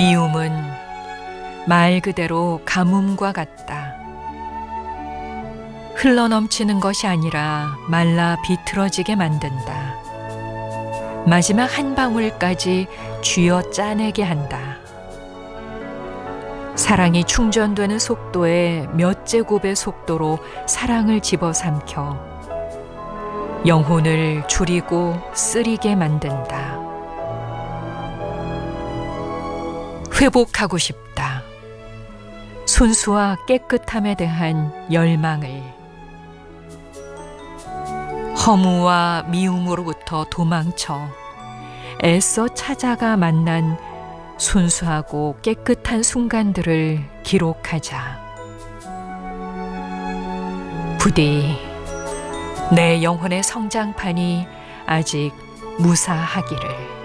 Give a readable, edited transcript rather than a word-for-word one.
미움은 말 그대로 가뭄과 같다. 흘러넘치는 것이 아니라 말라 비틀어지게 만든다. 마지막 한 방울까지 쥐어 짜내게 한다. 사랑이 충전되는 속도의 몇 제곱의 속도로 사랑을 집어삼켜 영혼을 줄이고 쓰리게 만든다. 회복하고 싶다. 순수와 깨끗함에 대한 열망을. 허무와 미움으로부터 도망쳐 애써 찾아가 만난 순수하고 깨끗한 순간들을 기록하자. 부디 내 영혼의 성장판이 아직 무사하기를.